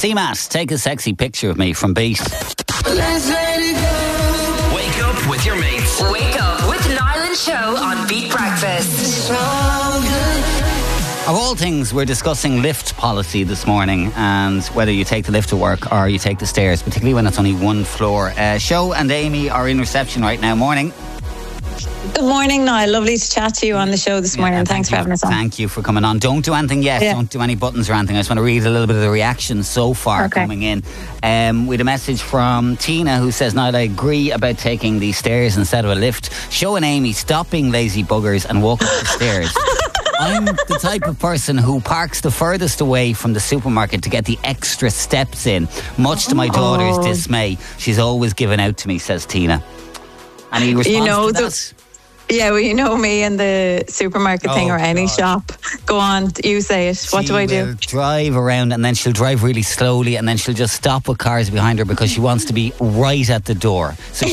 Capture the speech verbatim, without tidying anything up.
C-Mass, take a sexy picture of me from Beat. Let's let it go. Wake up with your mates. Wake up with Niall and Show on Beat Breakfast. So good. Of all things, we're discussing lift policy this morning and whether you take the lift to work or you take the stairs, particularly when it's only one floor. Uh, Show and Amy are in reception right now. Morning. Good morning, Niall. Lovely to chat to you on the show this morning. Yeah, Thanks thank for you, having us on. Thank you for coming on. Don't do anything yet. Yeah. Don't do any buttons or anything. I just want to read a little bit of the reactions so far Okay. coming in. Um, we had a message from Tina who says, Niall, I agree about taking the stairs instead of a lift. Show and Amy, stop being lazy buggers and walk up the stairs. I'm the type of person who parks the furthest away from the supermarket to get the extra steps in. Much to my daughter's Oh. dismay, she's always given out to me, says Tina. Any response You know, to the- that? Yeah, well, you know me and the supermarket thing Oh, or any God. shop. Go on, you say it. What She do I do? will drive around and then she'll drive really slowly and then she'll just stop with cars behind her because she wants to be right at the door. So